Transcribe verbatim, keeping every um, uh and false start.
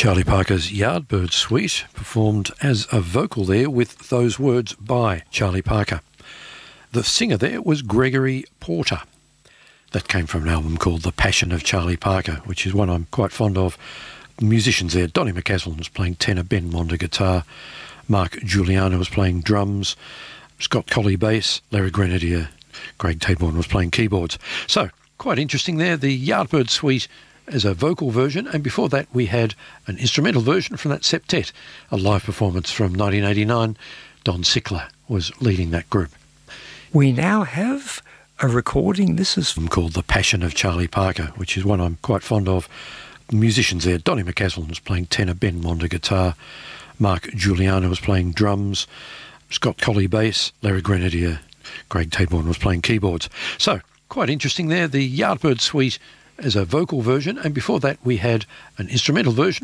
Charlie Parker's Yardbird Suite, performed as a vocal there with those words by Charlie Parker. The singer there was Gregory Porter. That came from an album called The Passion of Charlie Parker, which is one I'm quite fond of. The musicians there, Donny McCaslin was playing tenor, Ben Monder guitar, Mark Giuliano was playing drums, Scott Colley bass, Larry Grenadier, Greg Taborn was playing keyboards. So, quite interesting there, the Yardbird Suite as a vocal version, and before that we had an instrumental version from that septet, a live performance from nineteen eighty-nine. Don Sickler was leading that group. We now have a recording. This is called The Passion of Charlie Parker, which is one I'm quite fond of. The musicians there, Donny McCaslin was playing tenor, Ben Monder guitar, Mark Giuliano was playing drums, Scott Colley bass, Larry Grenadier, Greg Taborn was playing keyboards. So, quite interesting there, the Yardbird Suite as a vocal version, and before that we had an instrumental version